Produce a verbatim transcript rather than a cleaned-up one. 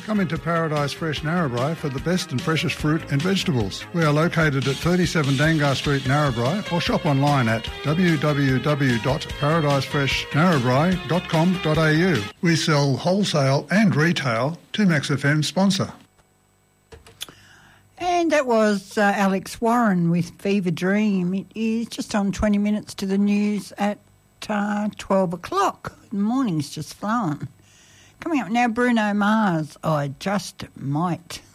Come into Paradise Fresh Narrabri for the best and freshest fruit and vegetables. We are located at thirty-seven Dangar Street, Narrabri, or shop online at w w w dot paradise fresh narrabri dot com dot a u. We sell wholesale and retail to Max F M sponsor. And that was uh, Alex Warren with Fever Dream. It is just on twenty minutes to the news at uh, twelve o'clock. The morning's just flown. Coming up now, Bruno Mars, I Just Might.